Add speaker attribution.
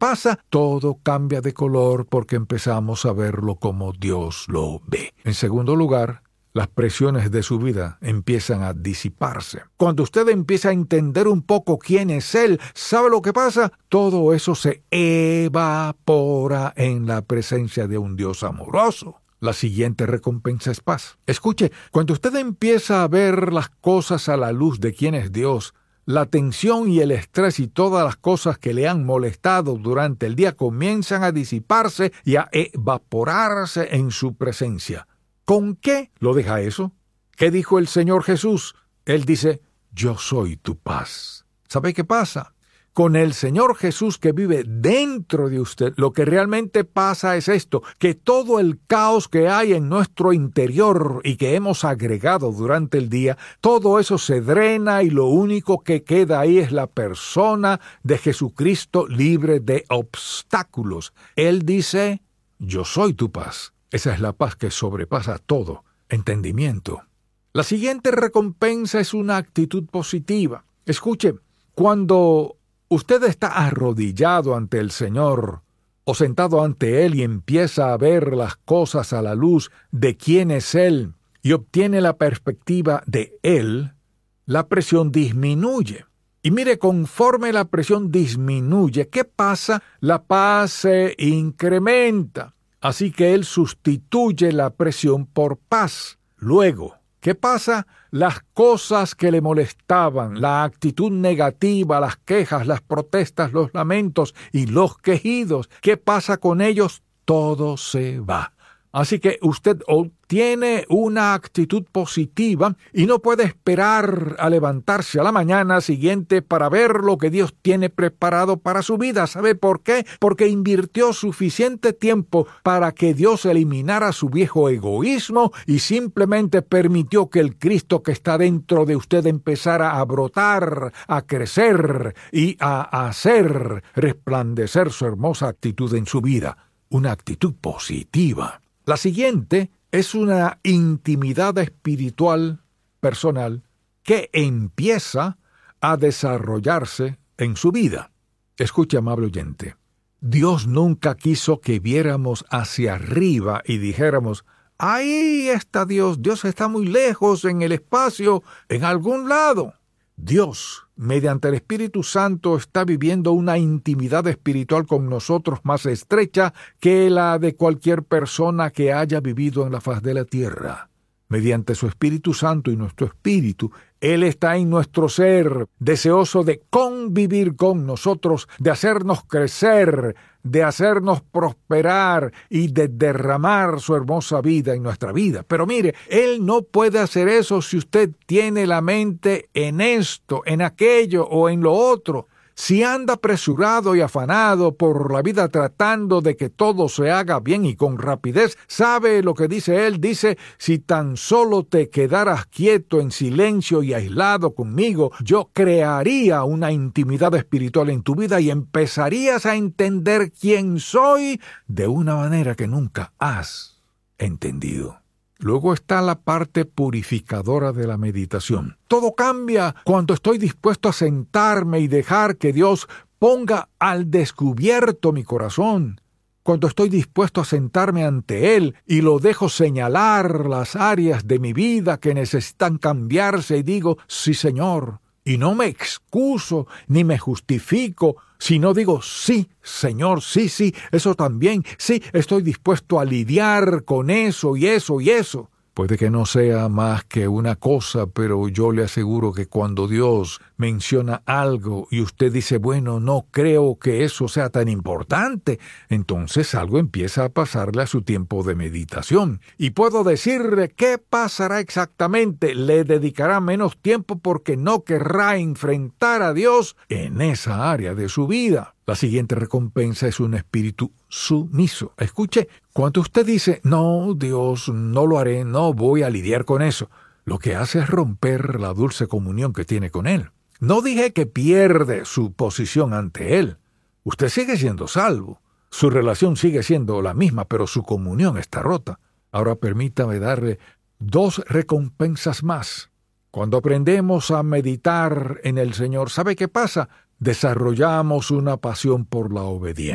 Speaker 1: pasa? Todo cambia de color porque empezamos a verlo como Dios lo ve. En segundo lugar, las presiones de su vida empiezan a disiparse. Cuando usted empieza a entender un poco quién es Él, ¿sabe lo que pasa? Todo eso se evapora en la presencia de un Dios amoroso. La siguiente recompensa es paz. Escuche, cuando usted empieza a ver las cosas a la luz de quién es Dios, la tensión y el estrés y todas las cosas que le han molestado durante el día comienzan a disiparse y a evaporarse en su presencia. ¿Con qué lo deja eso? ¿Qué dijo el Señor Jesús? Él dice, yo soy tu paz. ¿Sabe qué pasa? Con el Señor Jesús que vive dentro de usted, lo que realmente pasa es esto, que todo el caos que hay en nuestro interior y que hemos agregado durante el día, todo eso se drena y lo único que queda ahí es la persona de Jesucristo libre de obstáculos. Él dice, yo soy tu paz. Esa es la paz que sobrepasa todo entendimiento. La siguiente recompensa es una actitud positiva. Escuche, cuando usted está arrodillado ante el Señor o sentado ante Él y empieza a ver las cosas a la luz de quién es Él y obtiene la perspectiva de Él, la presión disminuye. Y mire, conforme la presión disminuye, ¿qué pasa? La paz se incrementa. Así que Él sustituye la presión por paz. Luego, ¿qué pasa? Las cosas que le molestaban, la actitud negativa, las quejas, las protestas, los lamentos y los quejidos, ¿qué pasa con ellos? Todo se va. Así que usted obtiene una actitud positiva y no puede esperar a levantarse a la mañana siguiente para ver lo que Dios tiene preparado para su vida. ¿Sabe por qué? Porque invirtió suficiente tiempo para que Dios eliminara su viejo egoísmo y simplemente permitió que el Cristo que está dentro de usted empezara a brotar, a crecer y a hacer resplandecer su hermosa actitud en su vida. Una actitud positiva. La siguiente es una intimidad espiritual personal que empieza a desarrollarse en su vida. Escuche, amable oyente, Dios nunca quiso que viéramos hacia arriba y dijéramos, ahí está Dios, Dios está muy lejos en el espacio, en algún lado. Dios, mediante el Espíritu Santo, está viviendo una intimidad espiritual con nosotros más estrecha que la de cualquier persona que haya vivido en la faz de la tierra. Mediante su Espíritu Santo y nuestro espíritu, Él está en nuestro ser, deseoso de convivir con nosotros, de hacernos crecer, de hacernos prosperar y de derramar su hermosa vida en nuestra vida. Pero mire, Él no puede hacer eso si usted tiene la mente en esto, en aquello o en lo otro. Si anda apresurado y afanado por la vida tratando de que todo se haga bien y con rapidez, ¿sabe lo que dice Él? Dice, si tan solo te quedaras quieto en silencio y aislado conmigo, yo crearía una intimidad espiritual en tu vida y empezarías a entender quién soy de una manera que nunca has entendido. Luego está la parte purificadora de la meditación. Todo cambia cuando estoy dispuesto a sentarme y dejar que Dios ponga al descubierto mi corazón. Cuando estoy dispuesto a sentarme ante Él y lo dejo señalar las áreas de mi vida que necesitan cambiarse y digo, sí, Señor. Y no me excuso ni me justifico, sino digo, sí, Señor, sí, eso también, sí, estoy dispuesto a lidiar con eso y eso y eso. Puede que no sea más que una cosa, pero yo le aseguro que cuando Dios menciona algo y usted dice, bueno, no creo que eso sea tan importante, entonces algo empieza a pasarle a su tiempo de meditación. Y puedo decirle qué pasará exactamente. Le dedicará menos tiempo porque no querrá enfrentar a Dios en esa área de su vida. La siguiente recompensa es un espíritu sumiso. Escuche, cuando usted dice, no, Dios, no lo haré, no voy a lidiar con eso, lo que hace es romper la dulce comunión que tiene con Él. No dije que pierde su posición ante Él. Usted sigue siendo salvo. Su relación sigue siendo la misma, pero su comunión está rota. Ahora permítame darle 2 recompensas más. Cuando aprendemos a meditar en el Señor, ¿sabe qué pasa? Desarrollamos una pasión por la obediencia.